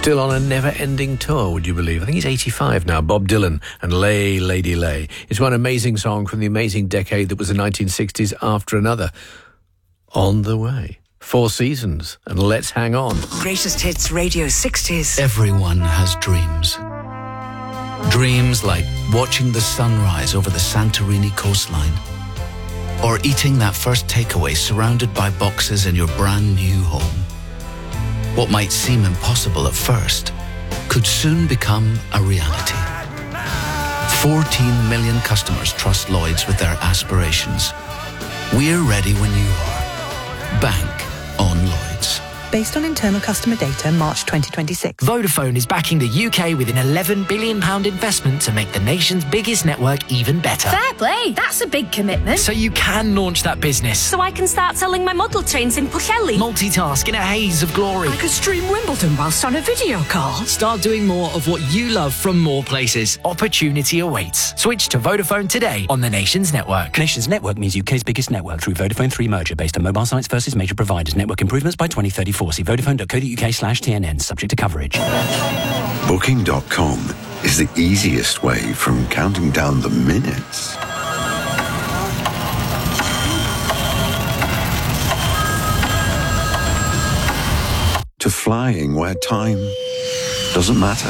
Still on a never-ending tour, would you believe? I think he's 85 now, Bob Dylan and Lay, Lady Lay. It's one amazing song from the amazing decade that was the 1960s after another. On the Way. 4 Seasons and Let's Hang On. Greatest Hits Radio 60s. Everyone has dreams. Dreams like watching the sunrise over the Santorini coastline, or eating that first takeaway surrounded by boxes in your brand new home. What might seem impossible at first could soon become a reality. 14 million customers trust Lloyds with their aspirations. We're ready when you are. Bank on Lloyds. Based on internal customer data, March 2026. Vodafone is backing the UK with an £11 billion investment to make the nation's biggest network even better. Fair play, that's a big commitment. So you can launch that business. So I can start selling my model trains in Pwllheli. Multitask in a haze of glory. I could stream Wimbledon whilst on a video call. Start doing more of what you love from more places. Opportunity awaits. Switch to Vodafone today on the nation's network. Nation's network means UK's biggest network through Vodafone 3 merger based on mobile sites versus major providers. Network improvements by 2034. See Vodafone.co.uk/TNN, subject to coverage. Booking.com is the easiest way from counting down the minutes to flying where time doesn't matter.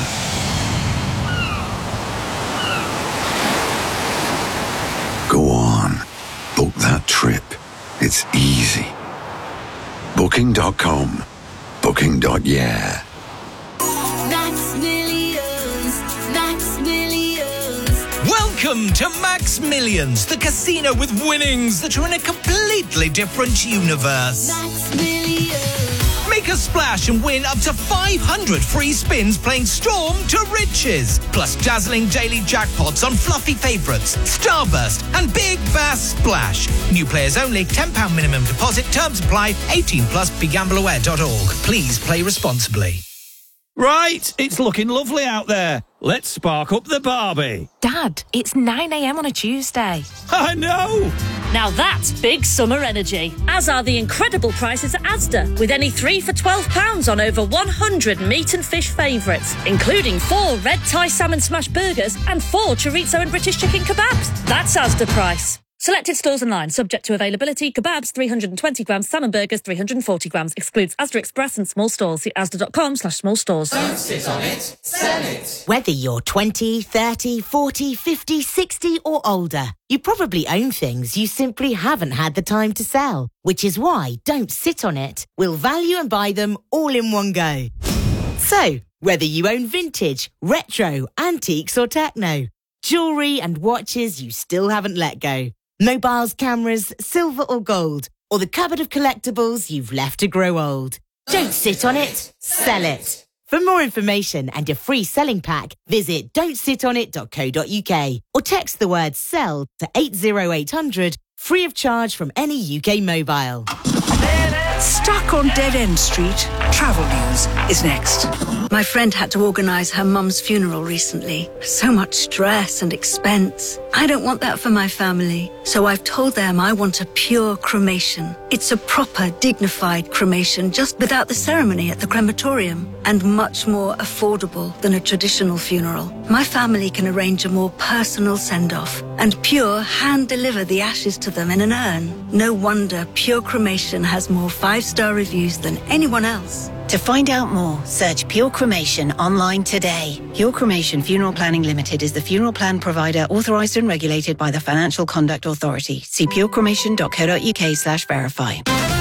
Go on, book that trip. It's easy. Booking.com. Booking.yeah. Max Millions, Max Millions. Welcome to Max Millions, the casino with winnings that are in a completely different universe. Max Millions. Make a splash and win up to 500 free spins playing Storm to Riches. Plus dazzling daily jackpots on fluffy favourites, Starburst and Big Bass Splash. New players only, £10 minimum deposit, terms apply, 18 plus, begambleaware.org. Please play responsibly. Right, it's looking lovely out there. Let's spark up the Barbie. Dad, it's 9 a.m. on a Tuesday. I know! Now that's big summer energy, as are the incredible prices at Asda, with any 3 for £12 on over 100 meat and fish favourites, including 4 red Thai salmon smash burgers and 4 chorizo and British chicken kebabs. That's Asda price. Selected stores online, subject to availability. Kebabs 320 grams, salmon burgers 340 grams. Excludes Asda Express and small stores. See asda.com/small stores. Don't sit on it, sell it. Whether you're 20, 30, 40, 50, 60 or older, you probably own things you simply haven't had the time to sell. Which is why Don't Sit on It will value and buy them all in one go. So, whether you own vintage, retro, antiques or techno, jewellery and watches you still haven't let go, mobiles, cameras, silver or gold, or the cupboard of collectibles you've left to grow old. Don't sit on it, sell it. For more information and a free selling pack, visit don'tsitonit.co.uk or text the word SELL to 80800, free of charge from any UK mobile. Stuck on Dead End Street, travel news is next. My friend had to organise her mum's funeral recently. So much stress and expense. I don't want that for my family, so I've told them I want a pure cremation. It's a proper, dignified cremation, just without the ceremony at the crematorium, and much more affordable than a traditional funeral. My family can arrange a more personal send-off, and Pure hand-deliver the ashes to them in an urn. No wonder Pure Cremation has more 5-star reviews than anyone else. To find out more, search Pure Cremation online today. Pure Cremation Funeral Planning Limited is the funeral plan provider authorised and regulated by the Financial Conduct Authority. See purecremation.co.uk/verify.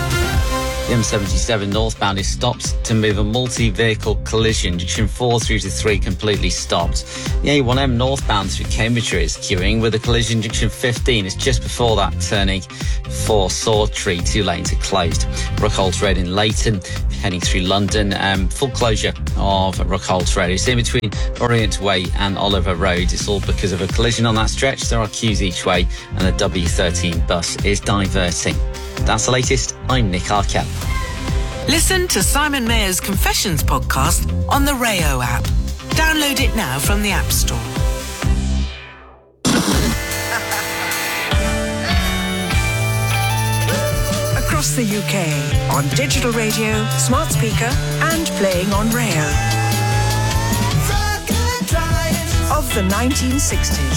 The M77 northbound is stopped to move a multi-vehicle collision. Junction 4 through to 3 completely stopped. The A1M northbound through Cambridgeshire is queuing with a collision. Junction 15 is just before that, turning for Sawtree. 2 lanes are closed. Rockholt Road in Leighton, heading through London. Full closure of Rockholt Road. It's in between Orient Way and Oliver Road. It's all because of a collision on that stretch. There are queues each way and the W13 bus is diverting. That's the latest. I'm Nick Arkell. Listen to Simon Mayer's Confessions podcast on the Rayo app. Download it now from the App Store. Across the UK, on digital radio, smart speaker, and playing on Rayo. the 1960s.